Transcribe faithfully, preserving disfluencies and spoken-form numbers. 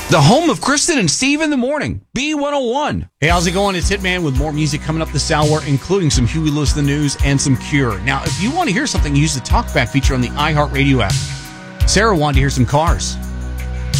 The home of Kristen and Steve in the morning, B one oh one. Hey, how's it going? It's Hitman with more music coming up this hour, including some Huey Lewis the News and some Cure. Now, if you want to hear something, use the TalkBack feature on the iHeartRadio app. Sarah wanted to hear some Cars.